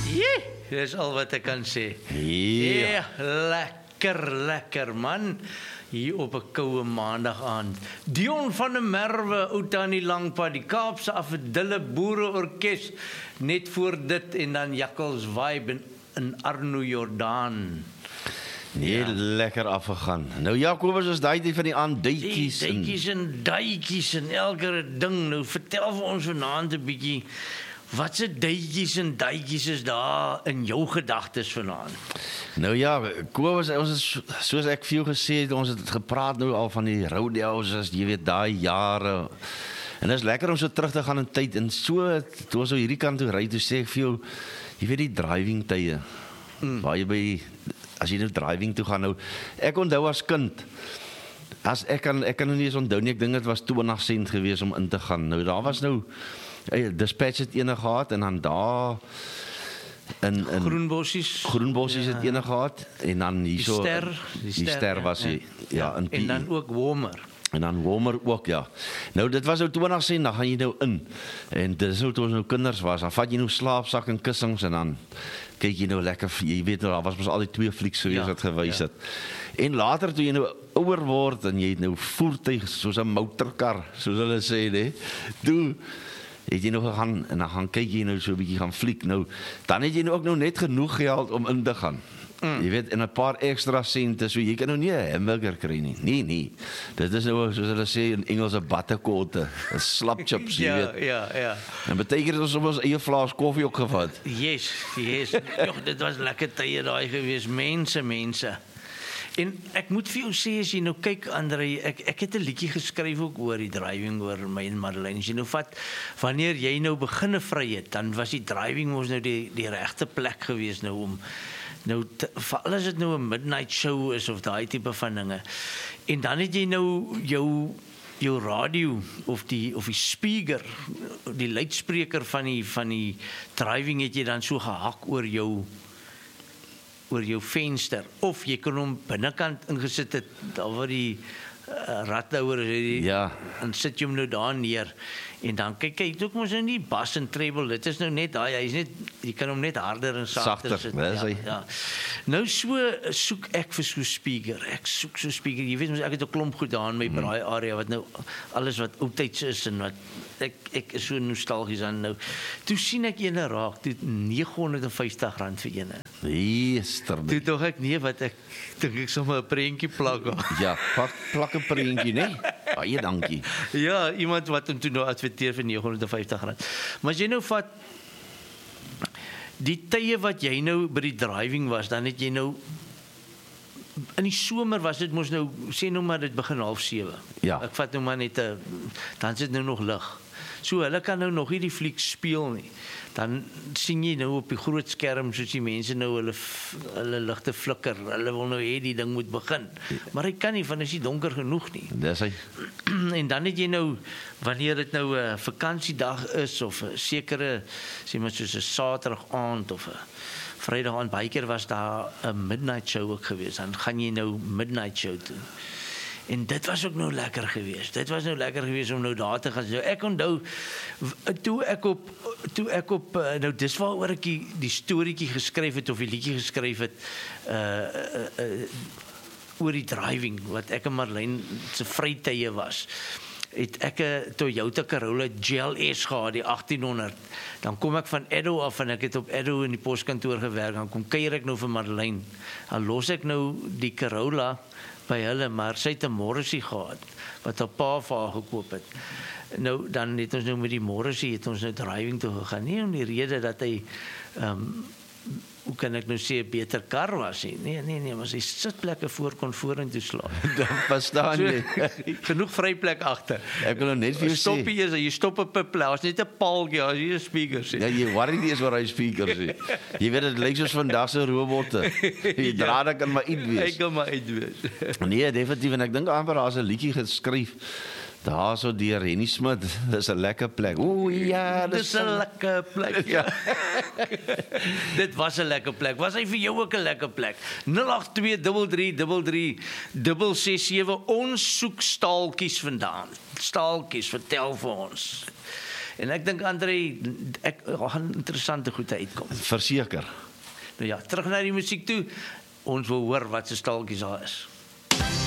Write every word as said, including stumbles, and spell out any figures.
Jee, dis al wat ek kan sê. Ja. Ja, lekker, lekker man. Hier op 'n koue maandag aand. Dion van der Merwe, oud aan die Langpad, die Kaapse Afdille Boereorkes, net voor dit en dan Jakkals Vibe in, in Arno Jordaan. Nee, ja. Lekker afgegaan. Nou ja, Kobus is daai die van die aanduitjies. Die duitjies en duitjies en elke ding. Nou vertel vir ons vanaand 'n bietjie, wat se duitjies en duitjies is daar in jou gedagtes vanaand? Nou ja, Kobus, ons is, soos ek vir jou gesê het, ons het gepraat nou al van die rodeos, jy weet, daai jare. En dit is lekker om so terug te gaan in tyd. En so, toe ons so hierdie kant toe ry, toe sê ek vir jou, jy weet die driving tye, mm. waar jy by, as jy nou driving toe gaan nou, ek onthou as kind, as ek kan, ek kan nou nie eens onthou nie, ek dink dit was twintig sent gewees om in te gaan. Nou, daar was nou, Dispatch het ene gehad, en dan daar, in, in Groenbossies. Groenbossies ja. het ene gehad, en dan hierso, die ster, die ster, die ster was hy, ja, ja, in P I. En dan ook Womer. En dan Womer ook, ja. Nou, dit was nou twintig sent, dan gaan jy nou in. En dit is nou toe ons nou kinders was, dan vat jy nou slaapsak en kussings, en dan kyk jy nou lekker, jy weet nou, daar was ons al die twee flieks gewees ja, wat gewys ja. het. En later, toe jy nou ouer word, en jy het nou voertuig, soos 'n motorkar, soos hulle sê, nee, toe, het jy nou gegaan, en dan gaan kyk jy nou so 'n bietjie gaan fliek, nou, dan het jy nou ook nou net genoeg geld om in te gaan. Mm. Jy weet, en 'n paar ekstra sente, so jy kan nou nie 'n hamburger kry nie. Nee, nee. Dit is nou, soos hulle sê in Engels, 'n butterkotte, 'n slap chips, jy ja, weet. Ja, ja. En beteken dit ons op ons eie flaas koffie ook gevat. Yes, yes. Jog, dit was lekker tye daai gewees, mense, mense. En ek moet vir jou sê, as jy nou kyk, André, ek, ek het 'n liedjie geskryf ook oor die driving, oor my en Madeleine. As jy nou vat, wanneer jy nou beginne vry het, dan was die driving ons nou die, die regte plek gewees nou om, nou, veral as dit nou 'n midnight show is, of daai tipe van dinge. En dan het jy nou jou, jou radio, of die, of die speaker, die luidspreker van die, van die driving het jy dan so gehak oor jou, oor jou venster, of jy kan hom binnekant ingesit het, daar waar die uh, rathouer is, ja. en sit jy hom nou daar neer, en dan kyk, kyk, ook mos nou nie bas en treble, dit is nou net daai, hy is net, jy kan hom net harder en sagter sit. Sagter, ja, ja. Nou so soek ek vir so speaker, ek soek so speaker, jy weet mos, ek het 'n klomp goed daar in my braai area, wat nou, alles wat oudtyds is, en wat, ek, ek is so nostalgies aan nou. Toe sien ek ene raak, toe negenhonderd en vyftig rand vir ene. Meester. Toe dog ek, nee, wat ek, dink ek sommer 'n prentjie plak. Ja, plak, plak 'n prentjie, nee? Baie dankie. Ja, iemand wat hom toe nou adverteer vir negenhonderd en vyftig rand. Maar as jy nou vat, die tye wat jy nou by die driving was, dan het jy nou, in die somer was dit mos nou, sê nou maar dit begin half sewe. Ja. Ek vat nou maar net 'n, dan is dit nou nog lig. So hulle kan nou nog nie die fliek speel nie. Dan sien jy nou op die groot skerm, soos die mense nou hulle, hulle ligte flikker, hulle wil nou hê die ding moet begin. Maar hy kan nie, van is nie donker genoeg nie. Dis hy. En dan het jy nou, wanneer dit nou 'n vakansiedag is, of 'n sekere, sê maar soos 'n Saterdag aand, of 'n Vrydag aand, baie keer was daar 'n midnight show ook gewees, dan gaan jy nou midnight show toe. En dit was ook nou lekker geweest. Dit was nou lekker geweest om nou daar te gaan. So ek onthou, toe ek op, toe ek op, nou dis waaroor ek die, die storieetjie geskryf het, of die liedjie geskryf het, uh, uh, uh, oor die driving, wat ek en Madeleine se vrytye was. Het ek 'n Toyota Corolla G L S gehad, die agtien honderd. Dan kom ek van Edo af, en ek het op Edo in die poskantoor gewerk, dan kom kuier ek nou vir Madeleine. Dan los ek nou die Corolla by hulle, maar sy het 'n Morrissey gehad, wat haar pa vir haar gekoop het. Nou, dan het ons nou met die Morrissey, het ons nou driving toe gegaan, nie om die rede dat hy, um, hoe kan ek nou sê, 'n beter kar was nie, nee, nee, nee, maar sy sitplekke voor kon vorentoe slaan. Dan verstaan jy. So, genoeg vryplek agter. Ek wil nou net vir jou sê. Stop hier, jy stop op 'n plek, as net 'n paaltjie, as jy 'n speaker sê. Ja, jy worry nie eens oor hy speakers nie. Jy weet, dit lyk soos vandag se robotte. Die drade kan maar uit wees. Ek kan maar uit wees. Nee, definitief, en ek dink amper daar's 'n liedjie geskryf, daar so deur Henny Smit, dis 'n lekker plek. O ja, dis 'n lekker plek. Ja. Dit was 'n lekker plek. Was hy vir jou ook 'n lekker plek? nul agt twee drie drie drie drie ses ses sewe. Ons soek staaltjies vandaan. Staaltjies, vertel vir ons. En ek dink André, ek gaan interessante goed uitkom. Verseker. Nou ja, terug na die musiek toe. Ons wil hoor wat se staaltjies daar is.